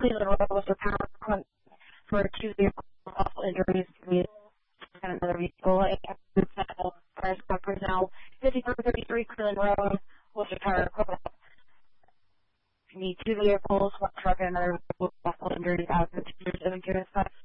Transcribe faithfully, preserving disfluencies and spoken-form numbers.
Cleveland Road was a power plant for two vehicle injuries. We had another vehicle. Fire stop personnel. fifty-four thirty-three Cleveland Road was a power plant. We need two vehicles, one truck, and another vehicle injuries. Out of the two injuries.